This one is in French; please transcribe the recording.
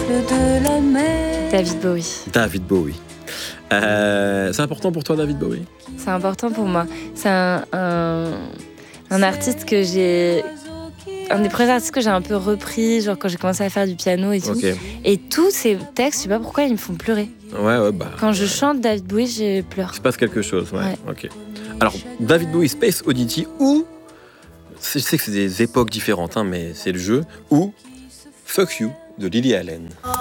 de la mer. David Bowie. David Bowie. C'est important pour toi, David Bowie? C'est important pour moi. C'est un artiste que j'ai... Un des premiers artistes que j'ai un peu repris, genre quand j'ai commencé à faire du piano et tout. Okay. Et tous ces textes, je sais pas pourquoi, ils me font pleurer. Ouais, bah... Quand je chante David Bowie, je pleure. Il se passe quelque chose, ouais. Ouais. Ok. Alors, David Bowie, Space Oddity, ou... Je sais que c'est des époques différentes, hein, mais c'est le jeu. Ou Fuck You, de Lily Allen.